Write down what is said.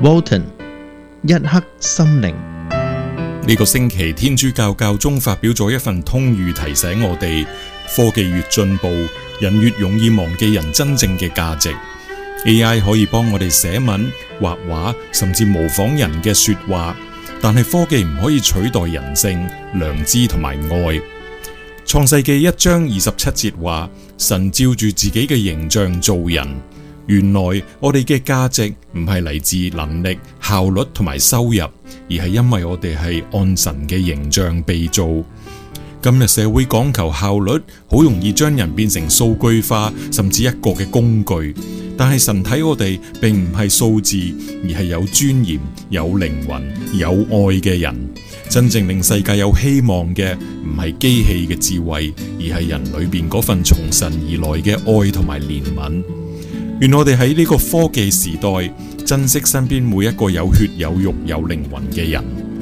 Walton 一刻心靈。 呢個星期天主教教宗發表咗一份通諭，提醒我哋科技越進步，人越容易忘記人真正嘅價值。AI 可以幫我哋寫文、畫畫，甚至模仿人嘅說話，但係科技唔可以取代人性、良知同埋愛。創世記1章27節話：神照住自己嘅形象造人。原來我哋嘅價值唔係嚟自能力、效率同埋收入，而係因為我哋係按神嘅形象被造。今日社會講求效率，好容易將人變成數據化，甚至一個嘅工具。但係神睇我哋並唔係數字，而係有尊嚴、有靈魂、有愛嘅人。真正令世界有希望嘅，唔係機器嘅智慧，而係人裏邊嗰份從神而來嘅愛同埋憐憫。願我哋喺呢個科技時代，珍惜身邊每一個有血有肉有靈魂嘅人。